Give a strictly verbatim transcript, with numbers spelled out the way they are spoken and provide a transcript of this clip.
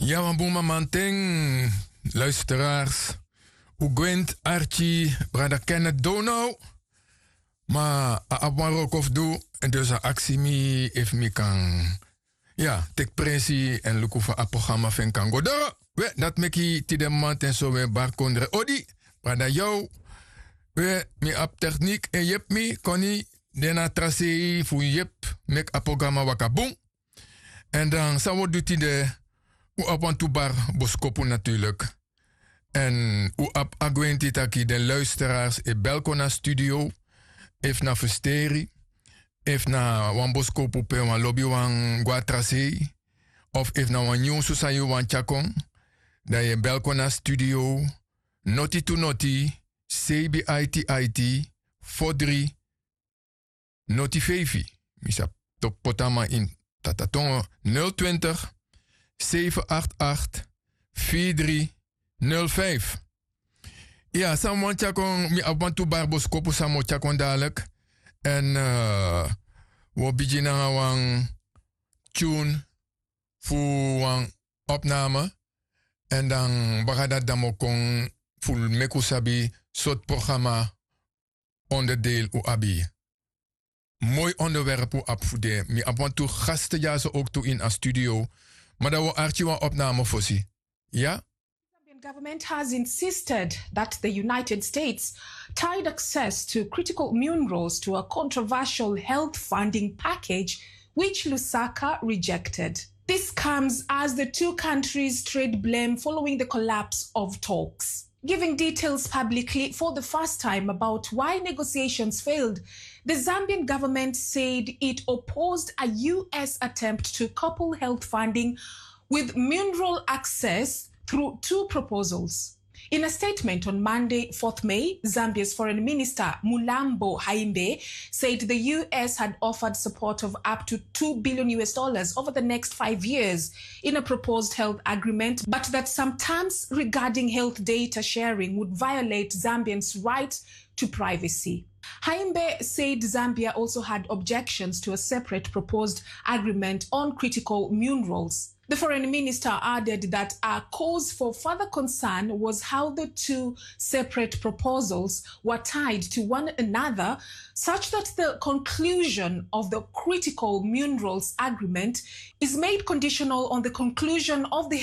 Ja, wambuma manteng, luisteraars. Ugwent Archie, brada Kenneth Donau. Maar abwarok of do, en dus een actie mi, if mi kan. Ja, tek pressie en luku voor het programma van kan go door. We, dat meki ti de man en zo we bar kondre odi. Brada jou. We, mi ap techniek en jep mi, koni, dena tracee fu jep, mek a programma wakaboom. En dan zou doet hij de u op een toebar boskopu natuurlijk. En u op agwenti taki de luisteraars e belkona studio. If na fusteri. If na wan boskopu pe wan lobby wan guatrase. Of if na wan nieuw susayu wan chakon. Da je belkona studio. Noti to noti. C B I T I T. Fodri. Noti fevi. Misa top potama in tataton nul twintig. zeven acht acht vier drie nul vijf. Ja, Samo Chakon, mi abantu barbos kopu Samo Chakon dadelijk. En uh, we beginnen wang tune voor wang opname. En dan bagada damokon voor mekusabi soort programma onderdeel u abi. Mooi onderwerp u opvoeden. Mi abantu gasten ja ze ook toe in a studio. Maar dat we Archie een opname voorzien. Ja? The government has insisted that the United States tied access to critical minerals to a controversial health funding package, which Lusaka rejected. This comes as the two countries trade blame following the collapse of talks. Giving details publicly for the first time about why negotiations failed, the Zambian government said it opposed a U S attempt to couple health funding with mineral access through two proposals. In a statement on Monday, fourth May, Zambia's Foreign Minister Mulambo Haimbe said the U S had offered support of up to two billion U S dollars over the next five years in a proposed health agreement, but that some terms regarding health data sharing would violate Zambians' right to privacy. Haimbe said Zambia also had objections to a separate proposed agreement on critical minerals. The foreign minister added that a cause for further concern was how the two separate proposals were tied to one another, such that the conclusion of the critical minerals agreement is made conditional on the conclusion of the